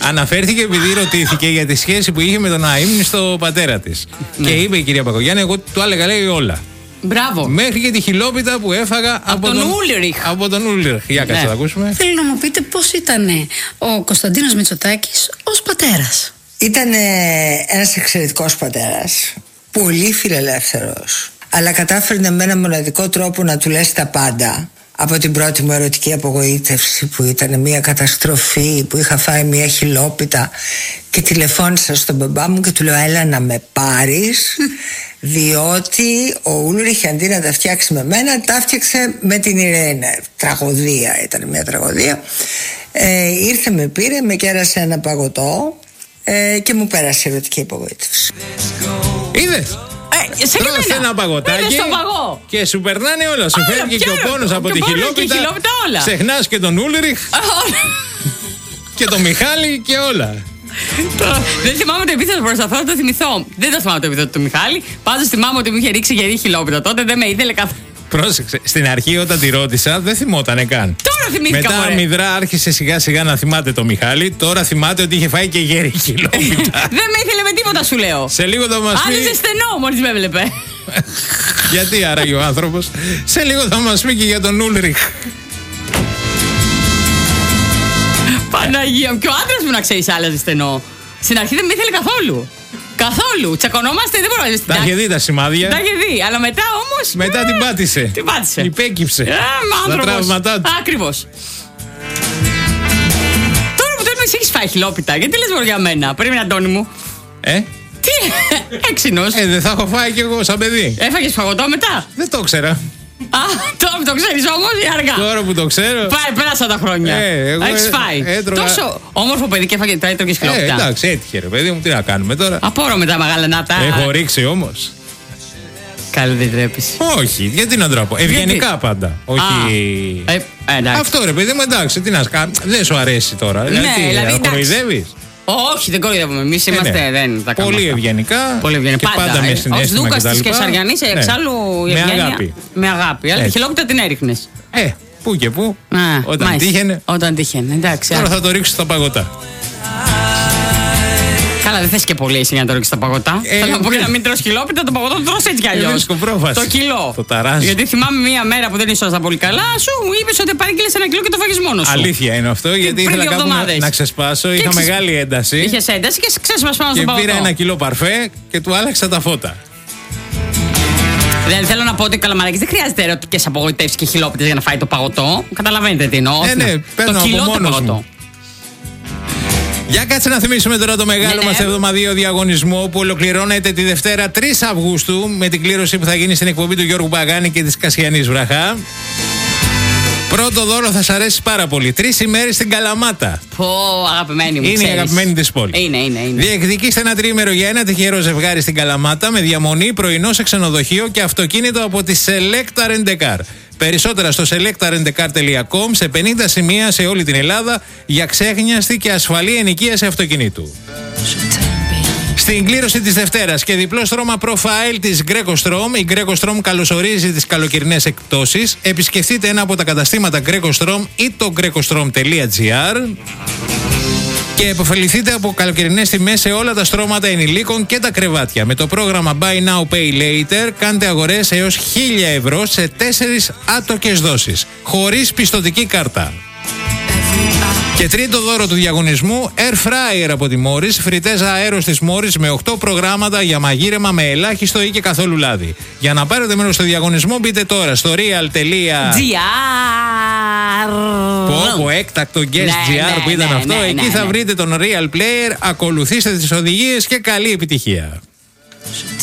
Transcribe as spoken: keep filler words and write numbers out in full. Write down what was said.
Αναφέρθηκε επειδή ρωτήθηκε για τη σχέση που είχε με τον αείμνηστο πατέρα της. Ναι. Και είπε η κυρία Πακογιάννη, εγώ του έλεγα λέει όλα. Μπράβο. Μέχρι και τη χιλόπιτα που έφαγα από, από τον, τον Ούλριχ. Από τον Ούλριχ. Για κάτσε να ναι. ακούσουμε. Θέλω να μου πείτε πώς ήταν ο Κωνσταντίνος Μητσοτάκης ως πατέρας. Ήταν ένας εξαιρετικός πατέρας. Πολύ φιλελεύθερος. Αλλά κατάφερνε με ένα μοναδικό τρόπο να του λες τα πάντα. Από την πρώτη μου ερωτική απογοήτευση που ήταν μια καταστροφή, που είχα φάει μια χιλόπιτα και τηλεφώνησα στον μπαμπά μου και του λέω έλα να με πάρεις διότι ο Ούλριχ αντί να τα φτιάξει με μένα τα φτιάξε με την Ιρένα. Τραγωδία, ήταν μια τραγωδία. ε, Ήρθε, με πήρε, με κέρασε ένα παγωτό ε, και μου πέρασε η ερωτική απογοήτευση. Είδες? Ε, σε Τρως ένα παγωτάκι και σου περνάνε όλα. Σου φεύγει και ο πόνος από τη χιλόπιτα. Ξεχνάς και τον Ούλριχ και τον Μιχάλη και όλα. Δεν θυμάμαι το επίθετο προς αυτό, θα το θυμηθώ. Δεν το θυμάμαι το επίθετο του Μιχάλη. Πάντως θυμάμαι ότι μου είχε ρίξει γερή χιλόπιτα τότε, δεν με ήθελε καθόλου. Πρόσεξε, στην αρχή όταν τη ρώτησα δεν θυμότανε καν. Τώρα θυμήθηκα. Μετά μωρέ. Μηδρά άρχισε σιγά σιγά να θυμάται το Μιχάλη. Τώρα θυμάται ότι είχε φάει και γέρι χιλόπιτα. Δεν με ήθελε με τίποτα σου λέω. Σε λίγο θα μας πει. Άλλαζε στενό μόλις με έβλεπε. Γιατί άραγε ο άνθρωπος. Σε λίγο θα μας πει και για τον Ούλριχ. Παναγία μου, και ο άντρας μου να ξέρεις άλλαζε στενό. Στην αρχή δεν με ήθελε καθόλου. Καθόλου. Τσακωνόμαστε, δεν μπορώ να ζητήσω. Τα είχε δει τα σημάδια. Τα είχε δει. Αλλά μετά όμως. Μετά ε, την πάτησε. Την πάτησε. Υπέκυψε. Ε, τα τραύματά του. Ακριβώς. Τώρα που τώρα με έχεις φάει χιλόπιτα, γιατί λες μόνο για μένα. Περίμενε, Αντώνη μου. Ε? Τι, έξινος. Ε, δεν θα έχω φάει κι εγώ σαν παιδί. Έφαγες φαγωτό μετά? Δεν το ήξερα. Α, τώρα που το ξέρεις όμως ή αργά? Τώρα που το ξέρω. Πάει, πέρασαν τα χρόνια. Ε, εγώ έχεις φάει. Έτρωγα... Τόσο όμορφο παιδί και έφαγε, τα έτρωγες χιλόπιτα. Ε, εντάξει, έτυχε ρε παιδί μου, τι να κάνουμε τώρα. Απόρω με τα μεγάλα να τα. Έχω ρίξει όμως. Καλή δεν τρέπεις. Όχι, γιατί να ντραπώ. Ευγενικά γιατί? Πάντα. Όχι. Α, ε, αυτό ρε παιδί μου, εντάξει, τι να σκά. Δεν σου αρέσει τώρα. Ναι, δηλαδή, δηλαδή κοροϊδεύεις. Όχι, δεν κοροϊδεύουμε. Εμείς είμαστε. Ε, ναι. Δεν τα κάνουμε. Πολύ ευγενικά. Πολύ ευγενικά. Και πάντα, πάντα με συναίσθημα. Ο Δούκας της Κεσαριανής, ναι. εξάλλου η με ευγένεια. Αγάπη. Με αγάπη. Αλλά τη χιλόπιτα την έριχνες. Ε, πού και πού. Α, όταν μάλιστα. τύχαινε. Όταν τύχαινε. Εντάξει. Τώρα α. θα το ρίξω στα παγωτά. Καλά, δεν θες και πολύ εσύ για να το ρίξεις στα παγωτά. Ε, Θέλω να πω για να μην τρως χιλόπιτα, το παγωτό το τρως έτσι κι αλλιώς. Το κιλό. Το ταράζι. Γιατί θυμάμαι μία μέρα που δεν ήσασταν πολύ καλά, σου μου είπες ότι παρήγγειλες ένα κιλό και το φάγεις μόνος σου. Αλήθεια είναι αυτό, γιατί ήθελα κάπου να, να ξεσπάσω. Είχα ξεσ... μεγάλη ένταση. Είχες ένταση και ξέσπασες πάνω στο παγωτό. Και πήρα ένα κιλό παρφέ και του άλλαξα τα φώτα. Δεν θέλω να πω ότι ο Καλαμαράκης δεν χρειάζεται ερωτικές απογοητεύσεις και χιλόπιτες για να φάει το παγωτό. Καταλαβαίνετε τι εννοώ. Ναι, ναι, παίρνω από μόνος μου. Για κάτσε να θυμίσουμε τώρα το μεγάλο ναι, μας ναι. εβδομαδιαίο διαγωνισμό που ολοκληρώνεται τη Δευτέρα τρεις Αυγούστου με την κλήρωση που θα γίνει στην εκπομπή του Γιώργου Παγάνη και της Κασιανής Βραχά. Πρώτο δώρο θα σας αρέσει πάρα πολύ. Τρεις ημέρες στην Καλαμάτα. Πω, αγαπημένη μου. Είναι ξέρεις. η αγαπημένη της πόλης. Είναι, είναι, είναι. Διεκδικήστε ένα τριήμερο για ένα τυχερό ζευγάρι στην Καλαμάτα με διαμονή, πρωινό σε ξενοδοχείο και αυτοκίνητο από τη Selecta Rent-A-Car. Περισσότερα στο selecta rent a car τελεία com σε πενήντα σημεία σε όλη την Ελλάδα για ξέχνιαστη και ασφαλή ενοικίαση αυτοκινήτου. Στην κλήρωση της Δευτέρας και διπλό στρώμα profile της GrecoStrom, η GrecoStrom καλωσορίζει τις καλοκαιρινές εκπτώσεις. Επισκεφτείτε ένα από τα καταστήματα GrecoStrom ή το grecostrom τελεία gr και επωφεληθείτε από καλοκαιρινές τιμές σε όλα τα στρώματα ενηλίκων και τα κρεβάτια. Με το πρόγραμμα Buy Now Pay Later κάντε αγορές έως χίλια ευρώ σε τέσσερις άτοκες δόσεις, χωρίς πιστωτική κάρτα. Και τρίτο δώρο του διαγωνισμού, Air Fryer από τη Morris, φριτέζα αέρος της Morris με οκτώ προγράμματα για μαγείρεμα με ελάχιστο ή και καθόλου λάδι. Για να πάρετε μέρος στο διαγωνισμό μπείτε τώρα στο real τελεία gr. Πω πω έκτακτο guest ναι, gr που ήταν ναι, αυτό, ναι, εκεί ναι, θα ναι. βρείτε τον Real Player, ακολουθήστε τις οδηγίες και καλή επιτυχία.